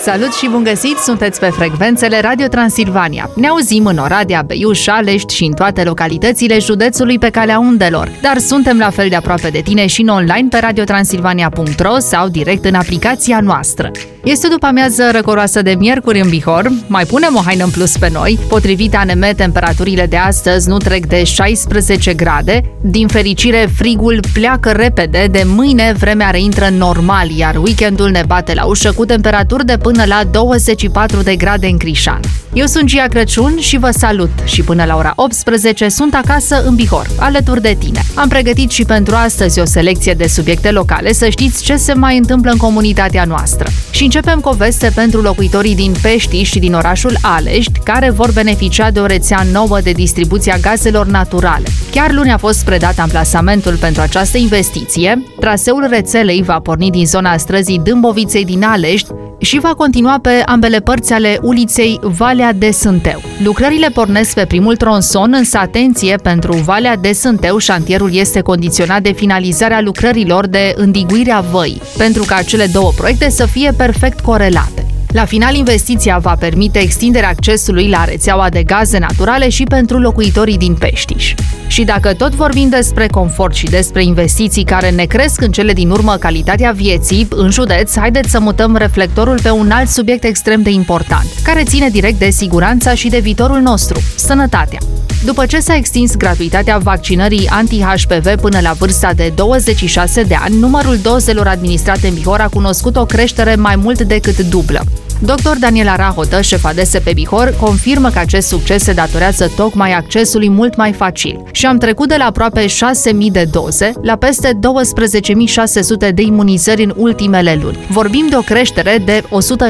Salut și bun găsit! Sunteți pe frecvențele Radio Transilvania. Ne auzim în Oradea, Beiuș, Alești și în toate localitățile județului pe calea undelor. Dar suntem la fel de aproape de tine și în online pe radiotransilvania.ro sau direct în aplicația noastră. Este după amiază răcoroasă de miercuri în Bihor. Mai punem o haină în plus pe noi. Potrivit ANM, temperaturile de astăzi nu trec de 16 grade. Din fericire, frigul pleacă repede. De mâine vremea reintră normal, iar weekendul ne bate la ușă cu temperaturi de până la 24 de grade în Crișan. Eu sunt Gia Crăciun și vă salut și până la ora 18 sunt acasă în Bihor, alături de tine. Am pregătit și pentru astăzi o selecție de subiecte locale, să știți ce se mai întâmplă în comunitatea noastră. Și începem cu o veste pentru locuitorii din Pești și din orașul Alești, care vor beneficia de o rețea nouă de distribuție a gazelor naturale. Chiar luni a fost predat amplasamentul pentru această investiție. Traseul rețelei va porni din zona străzii Dâmboviței din Alești și va continua pe ambele părți ale uliței Valea de Sânteu. Lucrările pornesc pe primul tronson, însă atenție, pentru Valea de Sânteu șantierul este condiționat de finalizarea lucrărilor de îndiguire a văii, pentru ca cele două proiecte să fie perfect corelate. La final, investiția va permite extinderea accesului la rețeaua de gaze naturale și pentru locuitorii din Peștiș. Și dacă tot vorbim despre confort și despre investiții care ne cresc în cele din urmă calitatea vieții în județ, haideți să mutăm reflectorul pe un alt subiect extrem de important, care ține direct de siguranța și de viitorul nostru, sănătatea. După ce s-a extins gratuitatea vaccinării anti-HPV până la vârsta de 26 de ani, numărul dozelor administrate în Bihor a cunoscut o creștere mai mult decât dublă. Dr. Daniela Rahotă, șefa DSP Bihor, confirmă că acest succes se datorează tocmai accesului mult mai facil și am trecut de la aproape 6.000 de doze la peste 12.600 de imunizări în ultimele luni. Vorbim de o creștere de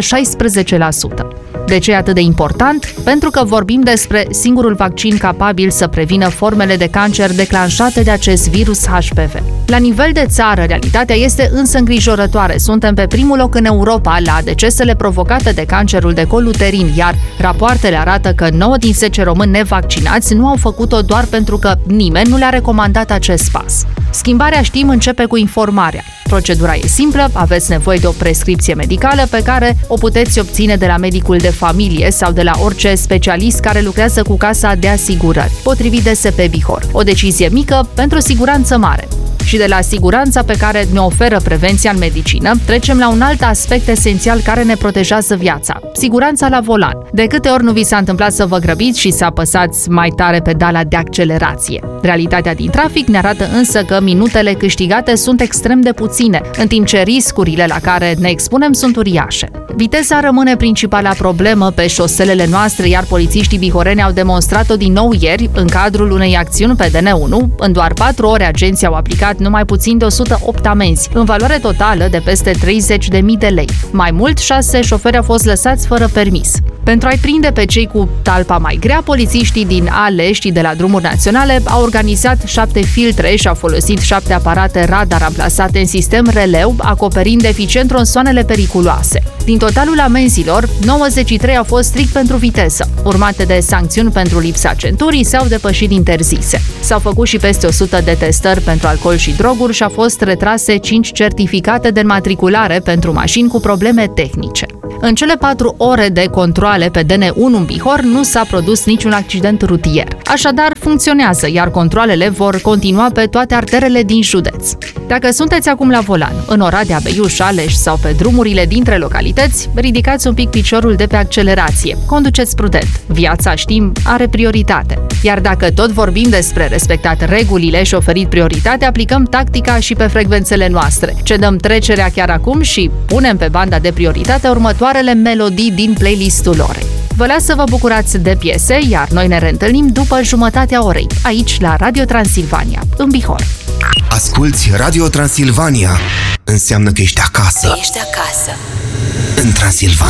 116%. De ce e atât de important? Pentru că vorbim despre singurul vaccin capabil să prevină formele de cancer declanșate de acest virus HPV. La nivel de țară, realitatea este însă îngrijorătoare. Suntem pe primul loc în Europa la decesele provocate de cancerul de col uterin, iar rapoartele arată că 9 din 10 români nevaccinați nu au făcut-o doar pentru că nimeni nu le-a recomandat acest pas. Schimbarea, știm, începe cu informarea. Procedura e simplă, aveți nevoie de o prescripție medicală pe care o puteți obține de la medicul de familie sau de la orice specialist care lucrează cu casa de asigurări, potrivit DSP Bihor. O decizie mică pentru siguranță mare. Și de la siguranța pe care ne oferă prevenția în medicină, trecem la un alt aspect esențial care ne protejează viața: siguranța la volan. De câte ori nu vi s-a întâmplat să vă grăbiți și să apăsați mai tare pedala de accelerație? Realitatea din trafic ne arată însă că minutele câștigate sunt extrem de puține, în timp ce riscurile la care ne expunem sunt uriașe. Viteza rămâne principala problemă pe șoselele noastre, iar polițiștii bihoreni au demonstrat-o din nou ieri, în cadrul unei acțiuni pe DN1. În doar 4 ore, agenții au aplicat numai puțin de 108 amenzi, în valoare totală de peste 30.000 de lei. Mai mult, 6 șoferi au fost lăsați fără permis. Pentru a-i prinde pe cei cu talpa mai grea, polițiștii din Alești de la drumuri naționale au organizat 7 filtre și au folosit 7 aparate radar amplasate în sistem releu, acoperind eficient tronsoanele periculoase. Din totalul amenzilor, 93 au fost strict pentru viteză, urmate de sancțiuni pentru lipsa centurii sau depășiri interzise. S-au făcut și peste 100 de testări pentru alcool și droguri și au fost retrase 5 certificate de înmatriculare pentru mașini cu probleme tehnice. În cele 4 ore de controale pe DN1 în Bihor nu s-a produs niciun accident rutier. Așadar, funcționează, iar controalele vor continua pe toate arterele din județ. Dacă sunteți acum la volan, în Oradea, Beiuș, Alești sau pe drumurile dintre localități, ridicați un pic piciorul de pe accelerație. Conduceți prudent. Viața, știm, are prioritate. Iar dacă tot vorbim despre respectat regulile și oferit prioritate, aplicăm tactica și pe frecvențele noastre. Cedăm trecerea chiar acum și punem pe banda de prioritate următoarele melodii din playlistul orei. Vă las să vă bucurați de piese, iar noi ne reîntâlnim după jumătatea orei, aici la Radio Transilvania, în Bihor. Asculți Radio Transilvania. Înseamnă că ești acasă. Ești acasă. În Transilvania.